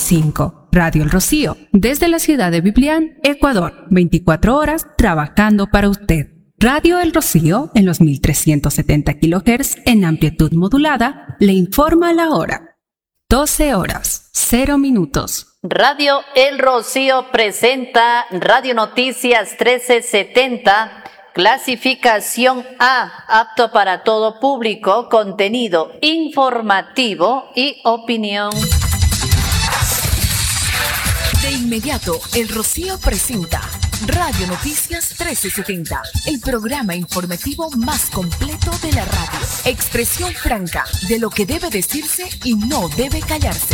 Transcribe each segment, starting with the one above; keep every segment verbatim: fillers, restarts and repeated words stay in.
cinco. Radio El Rocío, desde la ciudad de Biblián, Ecuador, veinticuatro horas trabajando para usted. Radio El Rocío, en los mil trescientos setenta kilohertz en amplitud modulada, le informa la hora. doce horas, cero minutos. Radio El Rocío presenta Radio Noticias trece setenta, clasificación A, apto para todo público, contenido informativo y opinión. De inmediato, El Rocío presenta Radio Noticias trece setenta, el programa informativo más completo de la radio. Expresión franca de lo que debe decirse y no debe callarse.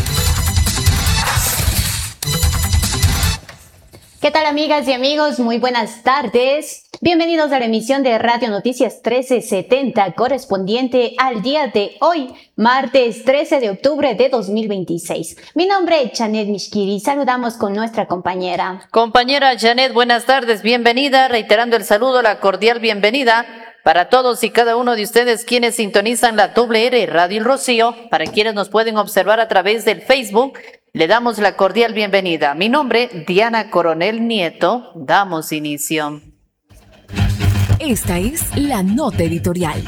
¿Qué tal, amigas y amigos? Muy buenas tardes. Bienvenidos a la emisión de Radio Noticias trece setenta, correspondiente al día de hoy, martes trece de octubre de dos mil veintiséis. Mi nombre es Janet Mishkiri. Saludamos con nuestra compañera. Compañera Janet, buenas tardes, bienvenida. Reiterando el saludo, la cordial bienvenida para todos y cada uno de ustedes quienes sintonizan la doble R Radio El Rocío, para quienes nos pueden observar a través del Facebook. Le damos la cordial bienvenida. Mi nombre, Diana Coronel Nieto. Damos inicio. Esta es la nota editorial.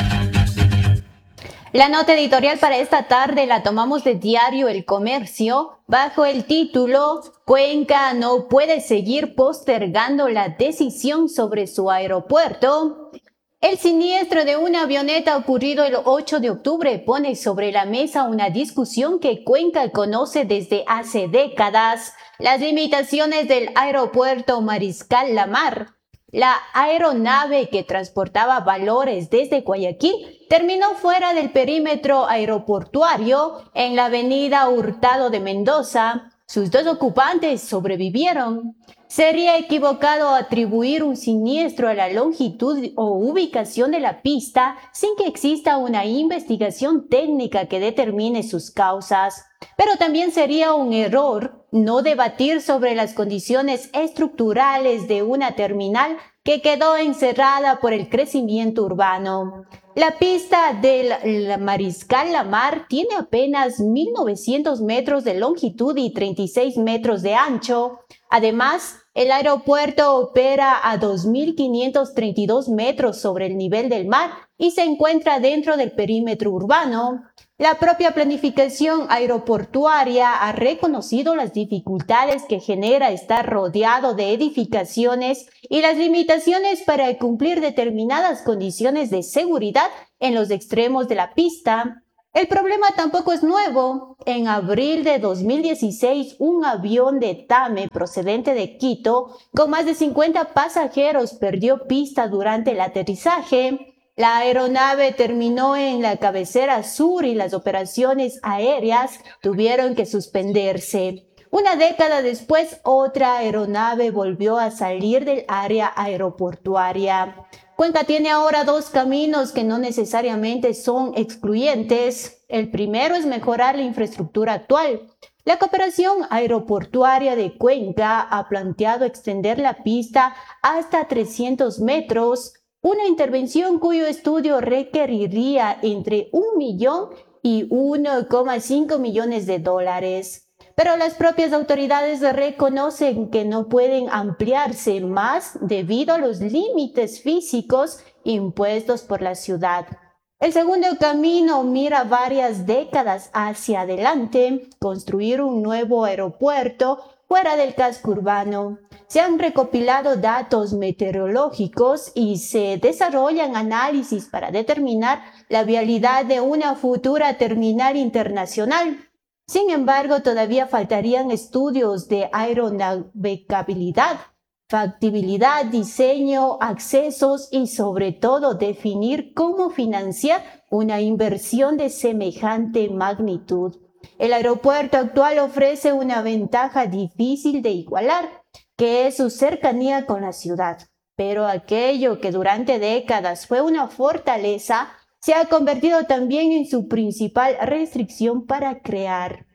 La nota editorial para esta tarde la tomamos de Diario El Comercio bajo el título Cuenca no puede seguir postergando la decisión sobre su aeropuerto. El siniestro de una avioneta ocurrido el ocho de octubre pone sobre la mesa una discusión que Cuenca conoce desde hace décadas: las limitaciones del aeropuerto Mariscal Lamar. La aeronave que transportaba valores desde Guayaquil terminó fuera del perímetro aeroportuario en la avenida Hurtado de Mendoza. Sus dos ocupantes sobrevivieron. Sería equivocado atribuir un siniestro a la longitud o ubicación de la pista sin que exista una investigación técnica que determine sus causas. Pero también sería un error no debatir sobre las condiciones estructurales de una terminal que quedó encerrada por el crecimiento urbano. La pista del Mariscal Lamar tiene apenas mil novecientos metros de longitud y treinta y seis metros de ancho. Además, el aeropuerto opera a dos mil quinientos treinta y dos metros sobre el nivel del mar y se encuentra dentro del perímetro urbano. La propia planificación aeroportuaria ha reconocido las dificultades que genera estar rodeado de edificaciones y las limitaciones para cumplir determinadas condiciones de seguridad en los extremos de la pista. El problema tampoco es nuevo. En abril de dos mil dieciséis, un avión de TAME procedente de Quito con más de cincuenta pasajeros perdió pista durante el aterrizaje. La aeronave terminó en la cabecera sur y las operaciones aéreas tuvieron que suspenderse. Una década después, otra aeronave volvió a salir del área aeroportuaria. Cuenca tiene ahora dos caminos que no necesariamente son excluyentes. El primero es mejorar la infraestructura actual. La Cooperación Aeroportuaria de Cuenca ha planteado extender la pista hasta trescientos metros, una intervención cuyo estudio requeriría entre un millón y uno coma cinco millones de dólares. Pero las propias autoridades reconocen que no pueden ampliarse más debido a los límites físicos impuestos por la ciudad. El segundo camino mira varias décadas hacia adelante, construir un nuevo aeropuerto fuera del casco urbano. Se han recopilado datos meteorológicos y se desarrollan análisis para determinar la viabilidad de una futura terminal internacional. Sin embargo, todavía faltarían estudios de aeronavegabilidad, factibilidad, diseño, accesos y sobre todo definir cómo financiar una inversión de semejante magnitud. El aeropuerto actual ofrece una ventaja difícil de igualar, que es su cercanía con la ciudad. Pero aquello que durante décadas fue una fortaleza se ha convertido también en su principal restricción para crear.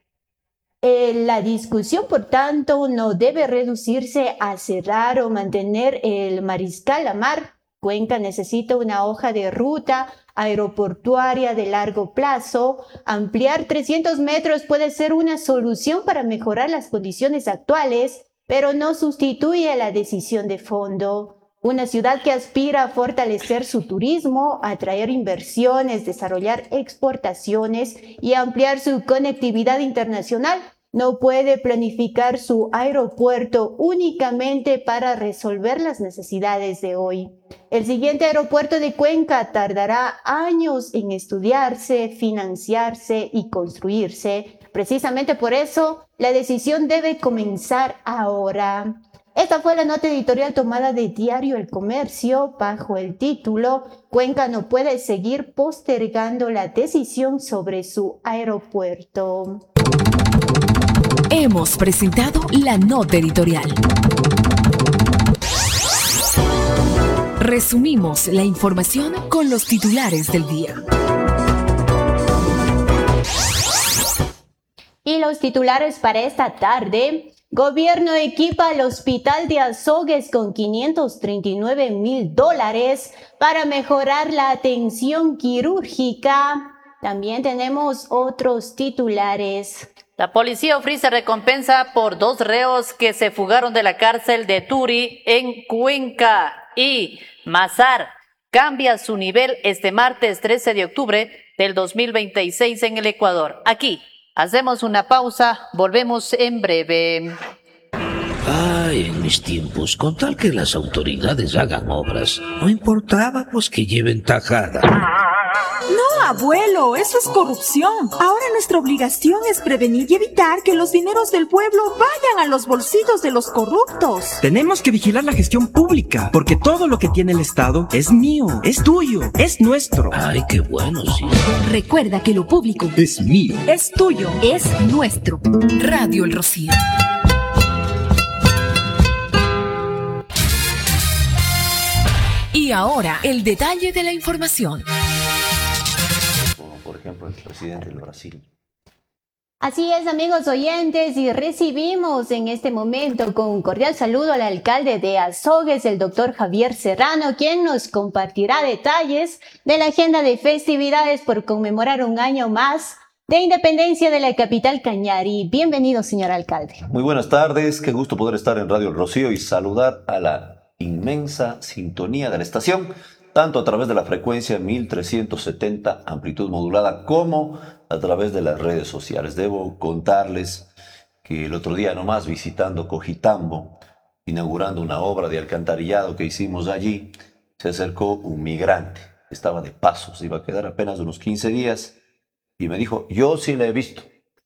Eh, la discusión, por tanto, no debe reducirse a cerrar o mantener el Mariscal Lamar. Cuenca necesita una hoja de ruta aeroportuaria de largo plazo, ampliar trescientos metros puede ser una solución para mejorar las condiciones actuales, pero no sustituye la decisión de fondo. Una ciudad que aspira a fortalecer su turismo, atraer inversiones, desarrollar exportaciones y ampliar su conectividad internacional, no puede planificar su aeropuerto únicamente para resolver las necesidades de hoy. El siguiente aeropuerto de Cuenca tardará años en estudiarse, financiarse y construirse. Precisamente por eso, la decisión debe comenzar ahora. Esta fue la nota editorial tomada de Diario El Comercio bajo el título Cuenca no puede seguir postergando la decisión sobre su aeropuerto. Hemos presentado la nota editorial. Resumimos la información con los titulares del día. Y los titulares para esta tarde. Gobierno equipa al Hospital de Azogues con quinientos treinta y nueve mil dólares para mejorar la atención quirúrgica. También tenemos otros titulares. La policía ofrece recompensa por dos reos que se fugaron de la cárcel de Turi en Cuenca. Y Mazar cambia su nivel este martes trece de octubre del dos mil veintiséis en el Ecuador. Aquí hacemos una pausa, volvemos en breve. Ay, en mis tiempos, con tal que las autoridades hagan obras, no importaba pues que lleven tajada. No, abuelo, eso es corrupción. Ahora nuestra obligación es prevenir y evitar que los dineros del pueblo vayan a los bolsillos de los corruptos. Tenemos que vigilar la gestión pública, porque todo lo que tiene el Estado es mío, es tuyo, es nuestro. Ay, qué bueno, sí. Recuerda que lo público Es mío, Es tuyo. es nuestro. Radio El Rocío. Y ahora, el detalle de la información. Como por ejemplo el presidente del Brasil. Así es, amigos oyentes, y recibimos en este momento con un cordial saludo al alcalde de Azogues, el doctor Javier Serrano, quien nos compartirá detalles de la agenda de festividades por conmemorar un año más de independencia de la capital Cañari. Bienvenido, señor alcalde. Muy buenas tardes, qué gusto poder estar en Radio El Rocío y saludar a la inmensa sintonía de la estación, tanto a través de la frecuencia mil trescientos setenta amplitud modulada como a través de las redes sociales. Debo contarles que el otro día nomás visitando Cojitambo, inaugurando una obra de alcantarillado que hicimos allí, se acercó un migrante, estaba de paso, se iba a quedar apenas unos quince días y me dijo, yo sí la he visto.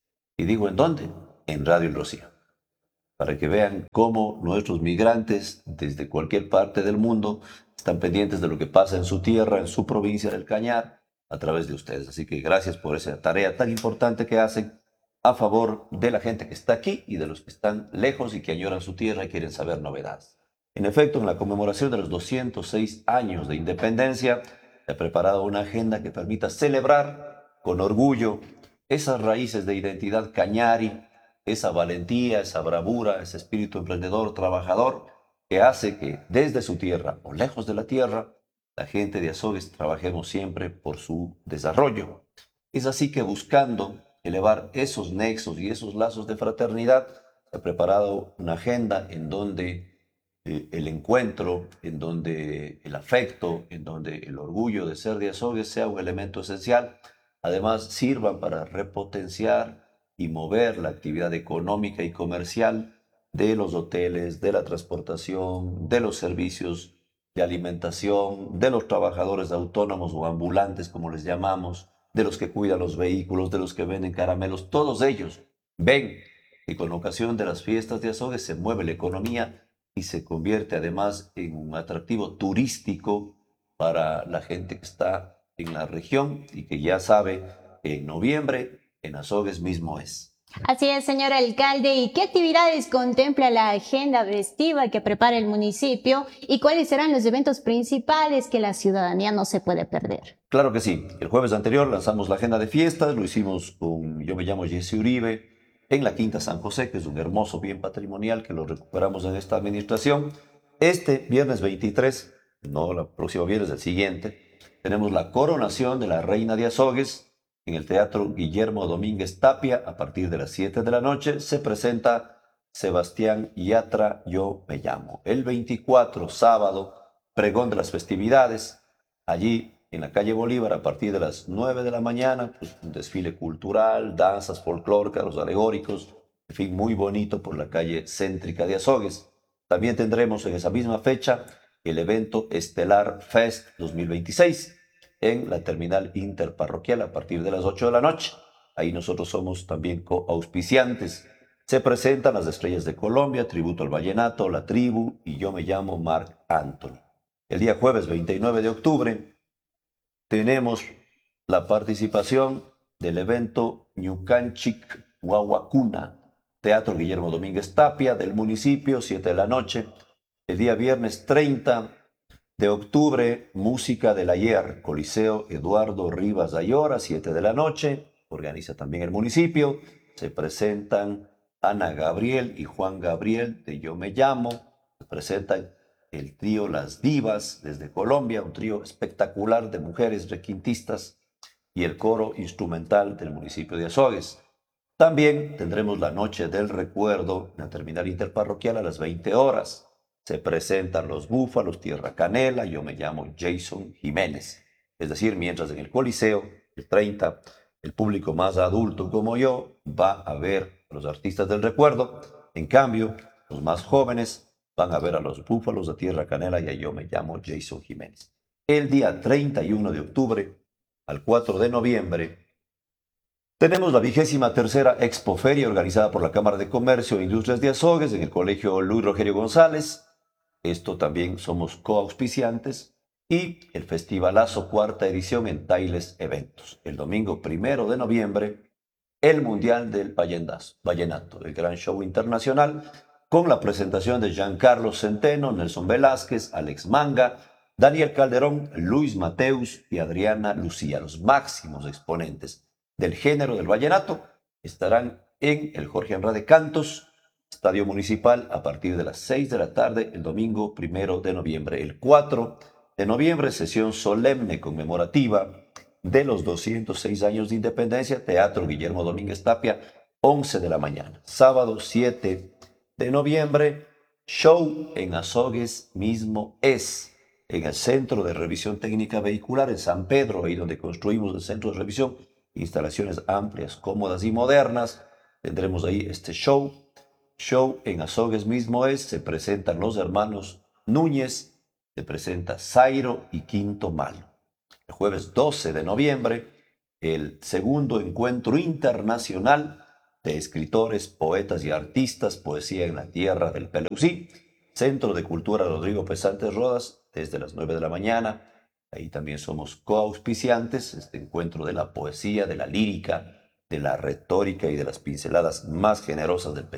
Y digo, ¿en dónde? En Radio El Rocío. Para que vean cómo nuestros migrantes desde cualquier parte del mundo están pendientes de lo que pasa en su tierra, en su provincia del Cañar, a través de ustedes. Así que gracias por esa tarea tan importante que hacen a favor de la gente que está aquí y de los que están lejos y que añoran su tierra y quieren saber novedades. En efecto, en la conmemoración de los doscientos seis años de independencia, he preparado una agenda que permita celebrar con orgullo esas raíces de identidad cañari, esa valentía, esa bravura, ese espíritu emprendedor, trabajador, que hace que desde su tierra o lejos de la tierra, la gente de Azogues trabajemos siempre por su desarrollo. Es así que buscando elevar esos nexos y esos lazos de fraternidad, he preparado una agenda en donde eh, el encuentro, en donde el afecto, en donde el orgullo de ser de Azogues sea un elemento esencial, además sirvan para repotenciar y mover la actividad económica y comercial de los hoteles, de la transportación, de los servicios de alimentación, de los trabajadores autónomos o ambulantes, como les llamamos, de los que cuidan los vehículos, de los que venden caramelos. Todos ellos ven que con ocasión de las fiestas de Azogues se mueve la economía y se convierte además en un atractivo turístico para la gente que está en la región y que ya sabe que en noviembre en Azogues mismo es. Así es, señor alcalde. ¿Y qué actividades contempla la agenda festiva que prepara el municipio y cuáles serán los eventos principales que la ciudadanía no se puede perder? Claro que sí. El jueves anterior lanzamos la agenda de fiestas, lo hicimos con Yo me llamo Jesse Uribe en la Quinta San José, que es un hermoso bien patrimonial que lo recuperamos en esta administración. Este viernes veintitrés, no el próximo viernes, el siguiente, tenemos la coronación de la reina de Azogues en el Teatro Guillermo Domínguez Tapia a partir de las siete de la noche. Se presenta Sebastián Yatra, Yo Me Llamo. El veinticuatro, sábado, pregón de las festividades. Allí en la calle Bolívar a partir de las nueve de la mañana, pues, un desfile cultural, danzas folclóricas, los alegóricos, en fin, muy bonito por la calle céntrica de Azogues. También tendremos en esa misma fecha el evento Estelar Fest dos mil veintiséis en la terminal interparroquial a partir de las ocho de la noche. Ahí nosotros somos también coauspiciantes. Se presentan las Estrellas de Colombia, Tributo al Vallenato, La Tribu y Yo Me Llamo Marc Anthony. El día jueves veintinueve de octubre tenemos la participación del evento Ñucanchic Huahuacuna, Teatro Guillermo Domínguez Tapia del municipio, siete de la noche. El día viernes treinta de octubre, Música del Ayer, Coliseo Eduardo Rivas Ayora, siete de la noche. Organiza también el municipio. Se presentan Ana Gabriel y Juan Gabriel de Yo Me Llamo. Se presentan el trío Las Divas desde Colombia, un trío espectacular de mujeres requintistas, y el coro instrumental del municipio de Azogues. También tendremos la Noche del Recuerdo en la terminal interparroquial a las veinte horas. Se presentan Los Búfalos, Tierra Canela, Yo Me Llamo Jason Jiménez. Es decir, mientras en el Coliseo, el treinta, el público más adulto como yo va a ver a los artistas del recuerdo. En cambio, los más jóvenes van a ver a Los Búfalos de Tierra Canela y a Yo Me Llamo Jason Jiménez. El día treinta y uno de octubre al cuatro de noviembre tenemos la vigésima tercera Expoferia organizada por la Cámara de Comercio e Industrias de Azogues en el Colegio Luis Rogelio González. Esto también somos coauspiciantes. Y el Festivalazo cuarta edición en Tailes Eventos. El domingo primero de noviembre, el Mundial del Vallenato, el gran show internacional, con la presentación de Giancarlo Centeno, Nelson Velázquez, Alex Manga, Daniel Calderón, Luis Mateus y Adriana Lucía. Los máximos exponentes del género del vallenato estarán en el Jorge Andrade Cantos, Estadio Municipal, a partir de las seis de la tarde, el domingo primero de noviembre. El cuatro de noviembre, sesión solemne conmemorativa de los doscientos seis años de independencia, Teatro Guillermo Domínguez Tapia, once de la mañana. Sábado siete de noviembre, show en Azogues mismo es, en el Centro de Revisión Técnica Vehicular en San Pedro, ahí donde construimos el centro de revisión, instalaciones amplias, cómodas y modernas. Tendremos ahí este show. Show en Azogues mismo es, se presentan los hermanos Núñez, se presenta Zairo y Quinto Malo. El jueves doce de noviembre, el segundo encuentro internacional de escritores, poetas y artistas, Poesía en la Tierra del Peleusí, Centro de Cultura Rodrigo Pesantes Rodas, desde las nueve de la mañana. Ahí también somos coauspiciantes, este encuentro de la poesía, de la lírica, de la retórica y de las pinceladas más generosas del pensamiento